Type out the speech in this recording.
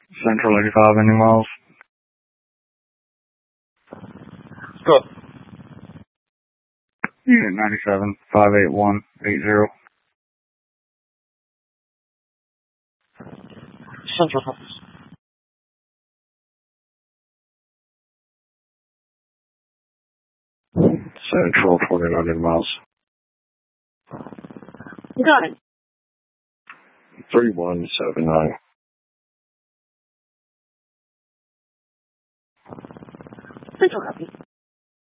Central 85, any miles? Go. Unit 97, 58180. Central copies. Central 4900 miles. Got it. 3179. Central copy.